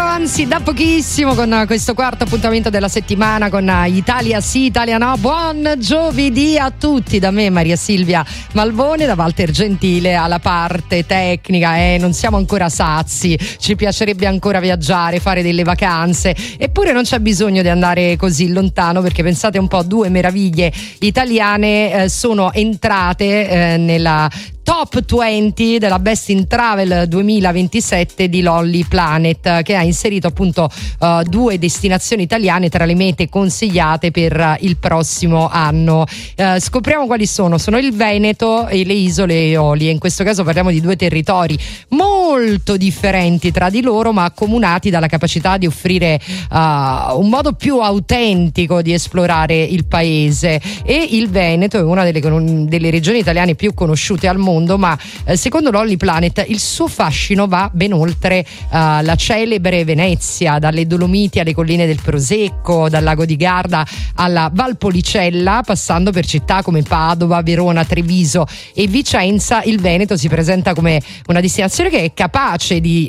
anzi da pochissimo con questo quarto appuntamento della settimana con Italia sì, Italia no. Buon giovedì a tutti da me Maria Silvia Malvone, da Walter Gentile alla parte tecnica. Non siamo ancora sazi, ci piacerebbe ancora viaggiare, fare delle vacanze, eppure non c'è bisogno di andare così lontano, perché pensate un po', due meraviglie italiane sono entrate nella Top 20 della Best in Travel 2027 di Lolly Planet, che ha inserito appunto due destinazioni italiane tra le mete consigliate per il prossimo anno. Scopriamo quali sono il Veneto e le isole Eolie. In questo caso parliamo di due territori molto differenti tra di loro, ma accomunati dalla capacità di offrire un modo più autentico di esplorare il paese. E il Veneto è una delle regioni italiane più conosciute al mondo, ma secondo Lolly Planet il suo fascino va ben oltre la celebre Venezia, dalle Dolomiti alle colline del Prosecco, dal lago di Garda alla Valpolicella, passando per città come Padova, Verona, Treviso e Vicenza. Il Veneto si presenta come una destinazione che è capace di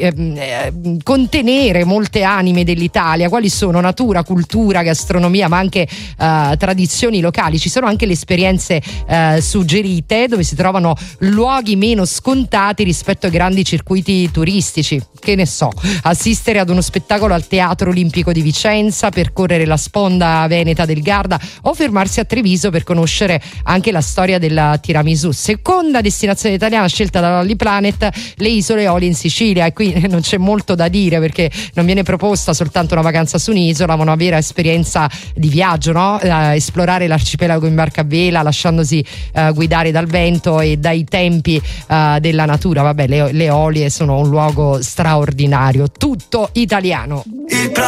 contenere molte anime dell'Italia, quali sono natura, cultura, gastronomia, ma anche tradizioni locali. Ci sono anche le esperienze suggerite, dove si trovano luoghi meno scontati rispetto ai grandi circuiti turistici. Che ne so, assistere ad uno spettacolo al Teatro Olimpico di Vicenza, percorrere la sponda veneta del Garda o fermarsi a Treviso per conoscere anche la storia del tiramisù. Seconda destinazione italiana scelta da Lolly Planet, le isole Eolie in Sicilia, e qui non c'è molto da dire, perché non viene proposta soltanto una vacanza su un'isola, ma una vera esperienza di viaggio, no? Esplorare l'arcipelago in barca a vela, lasciandosi guidare dal vento e dai tempi della natura. Vabbè, le Eolie sono un luogo straordinario, tutto italiano.